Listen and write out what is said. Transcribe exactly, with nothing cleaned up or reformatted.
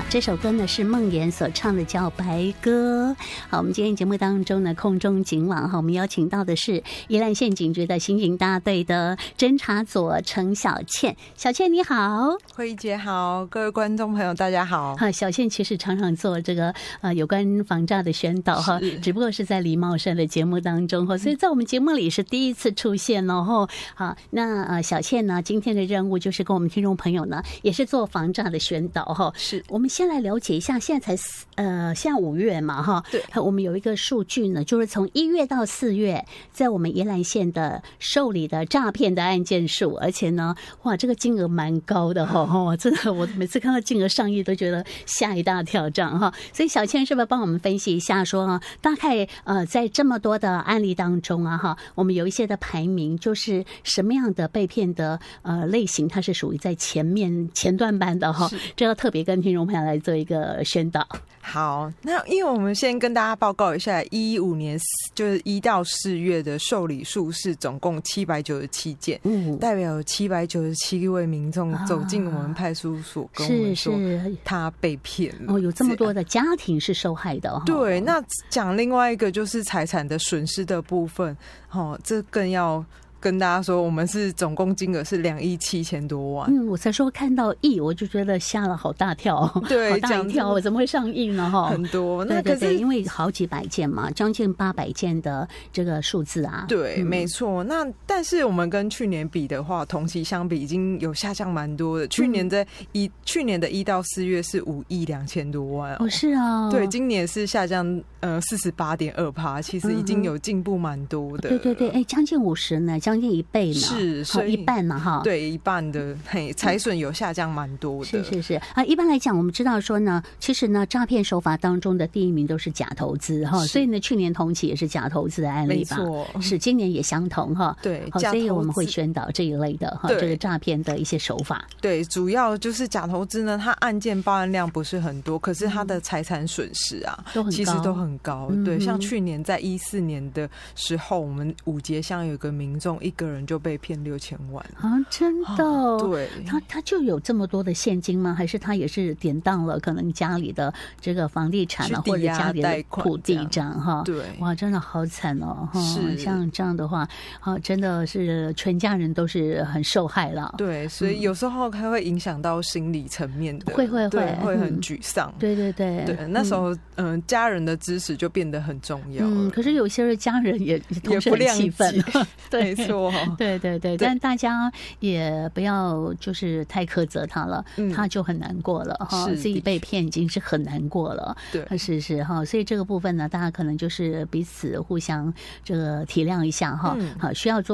这首歌呢是梦妍所唱的，叫《白鸽》。好，我们今天节目当中呢，空中警网哈，我们邀请到的是宜兰县警局的刑警大队的侦查佐陈小倩。小倩你好。 慧怡姐好，各位观众朋友大家好。 哈，小倩其实常常做这个呃有关防诈的宣导哈，只不过是在李茂生的节目当中哈，所以在我们节目里是第一次出现哦。哈，好，那呃小倩呢，今天的任务就是跟我们听众朋友呢，也是做防诈的宣导哈。是，我们先来了解一下，现在才呃，现在五月嘛哈，对，我们有一个数据呢，就是从一月到四月，在我们宜兰县的受理的诈骗的案件数，而且呢，哇，这个金额蛮高的哈，哈，真的，我每次看到金额上亿都觉得吓一大跳这样哈。所以小倩是不是帮我们分析一下说啊，大概呃在这么多的案例当中啊哈，我们有一些的排名，就是什么样的被骗的呃类型，它是属于在前面前段班的哈，这要特别跟听众朋友来做一个宣导。 好，那因为我们先跟大家报告一下，一五年就是一到四月的受理数是总共七百九十七件，嗯，代表有七百九十七位民众走进我们派出所，跟我们说他被骗了。 哦，有这么多的家庭是受害的。哦， 对，那讲另外一个就是财产的损失的部分，哦，这更要跟大家说，我们是总共金额是两亿七千多万。 嗯，我才说看到亿，我就觉得吓了好大跳， 对， 好大一跳，我怎么会上亿呢？哈， 很多。 那对对对，因为好几百件嘛，将近八百件的这个数字啊。 对，嗯、没错。那但是我们跟去年比的话，同期相比已经有下降蛮多的。去年在一、嗯、去年的一到四月是五亿两千多万、 哦，哦是啊， 对，今年是下降呃四十八点二趴，其实已经有进步蛮多的。 对对对，哎，将近五十呢。将近一倍呢， 是，所以一半嘛，哈， 对，一半的，嘿，财损有下降蛮多的， 是是是啊。一般来讲，我们知道说呢，其实呢，诈骗手法当中的第一名都是假投资哈，所以呢，去年同期也是假投资的案例吧，没错，是今年也相同哈， 对， 好，所以我们会宣导这一类的哈，这个诈骗的一些手法。 对，主要就是假投资呢，它案件报案量不是很多，可是它的财产损失啊， 都很高， 其实都很高。嗯、对，像去年在一四年的时候，我们五节乡有个民众。一个人就被骗六千万啊！真的、哦啊？对， 他他就有这么多的现金吗？还是他也是典当了可能家里的这个房地产啊，或者家里的土地这样哈？对，哇，真的好惨哦！是，像这样的话，啊，真的是全家人都是很受害了。 对，所以有时候还会影响到心理层面的， 会会会会很沮丧。 对对对对，那时候嗯、呃，家人的支持就变得很重要了。 嗯，可是有些家人也同时很气愤， 对，没错。 对对对，但大家也不要就是太苛责他了，嗯、他就很难过了哈，自己被骗已经是很难过了，对，是是哈，所以这个部分呢，大家可能就是彼此互相这个体谅一下哈，好、嗯，需要做。